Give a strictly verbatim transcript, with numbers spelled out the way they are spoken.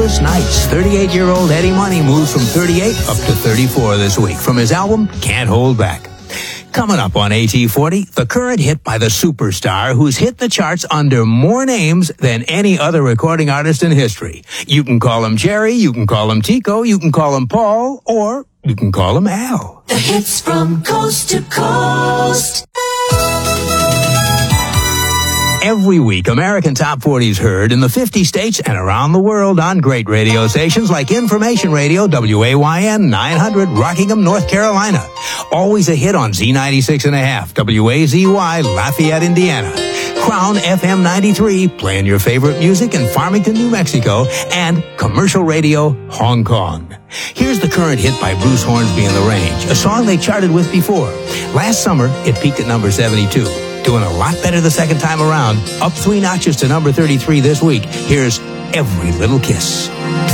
Sleepless Nights. thirty-eight-year-old Eddie Money moves from thirty-eight up to thirty-four this week from his album Can't Hold Back. Coming up on A T forty, the current hit by the superstar who's hit the charts under more names than any other recording artist in history. You can call him Jerry, you can call him Tico, you can call him Paul, or you can call him Al. The hits from coast to coast. Every week, American Top forty is heard in the fifty states and around the world on great radio stations like Information Radio, W A Y N nine hundred, Rockingham, North Carolina. Always a hit on Z ninety-six and a half, W A Z Y, Lafayette, Indiana. Crown F M ninety-three, playing your favorite music in Farmington, New Mexico, and Commercial Radio, Hong Kong. Here's the current hit by Bruce Hornsby and the Range, a song they charted with before. Last summer, it peaked at number seventy-two. Doing a lot better the second time around. Up three notches to number thirty-three this week. Here's Every Little Kiss.